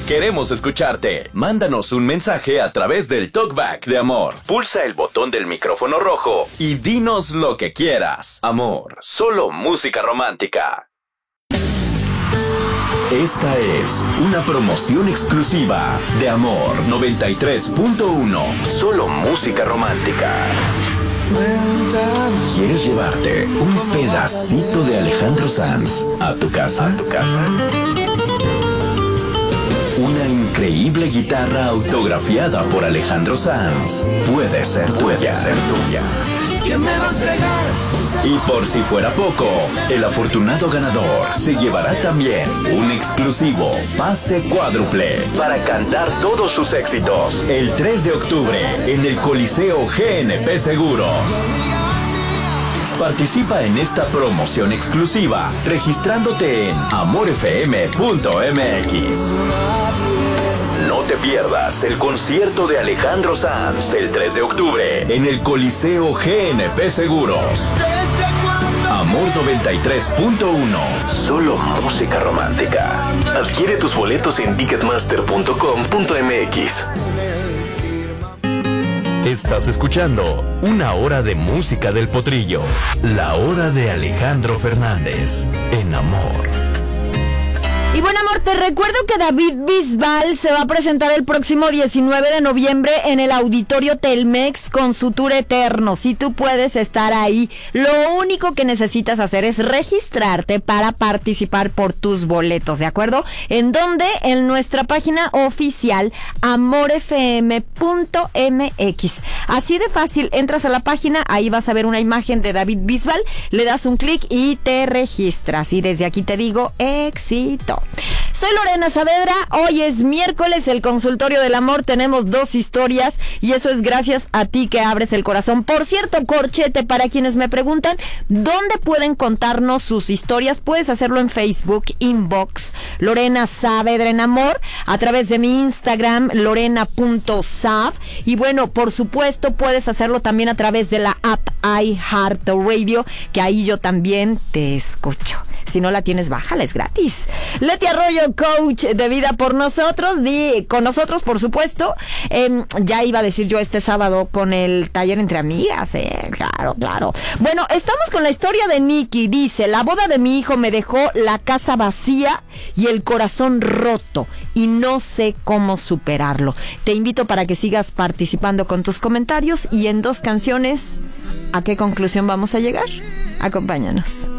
Queremos escucharte. Mándanos un mensaje a través del Talkback de Amor. Pulsa el botón del micrófono rojo y dinos lo que quieras. Amor, solo música romántica. Esta es una promoción exclusiva de Amor 93.1. Solo música romántica. ¿Quieres llevarte un pedacito de Alejandro Sanz a tu casa? Una increíble guitarra autografiada por Alejandro Sanz puede ser tuya. ¿Quién me va a entregar? Y por si fuera poco, el afortunado ganador se llevará también un exclusivo pase cuádruple para cantar todos sus éxitos el 3 de octubre en el Coliseo GNP Seguros. Participa en esta promoción exclusiva registrándote en amorfm.mx. No te pierdas el concierto de Alejandro Sanz el 3 de octubre en el Coliseo GNP Seguros. Amor 93.1. Solo música romántica. Adquiere tus boletos en ticketmaster.com.mx. Estás escuchando Una Hora de Música del Potrillo. La hora de Alejandro Fernández en Amor. Y bueno, amor, te recuerdo que David Bisbal se va a presentar el próximo 19 de noviembre en el Auditorio Telmex con su tour eterno. Si tú puedes estar ahí, lo único que necesitas hacer es registrarte para participar por tus boletos, ¿de acuerdo? ¿En dónde? En nuestra página oficial amorfm.mx. Así de fácil, entras a la página, ahí vas a ver una imagen de David Bisbal, le das un clic y te registras. Y desde aquí te digo, éxito. Soy Lorena Saavedra, hoy es miércoles, el consultorio del amor, tenemos 2 historias y eso es gracias a ti que abres el corazón. Por cierto, corchete, para quienes me preguntan dónde pueden contarnos sus historias, puedes hacerlo en Facebook, inbox, Lorena Saavedra en Amor, a través de mi Instagram, lorena.sav, y bueno, por supuesto, puedes hacerlo también a través de la app iHeartRadio, que ahí yo también te escucho. Si no la tienes, bájala, es gratis. Leti Arroyo, coach de vida por nosotros, con nosotros, por supuesto. Ya iba a decir yo este sábado con el taller entre amigas, claro. Bueno, estamos con la historia de Nikki. Dice, la boda de mi hijo me dejó la casa vacía y el corazón roto y no sé cómo superarlo. Te invito para que sigas participando con tus comentarios y en 2 canciones, ¿a qué conclusión vamos a llegar? Acompáñanos.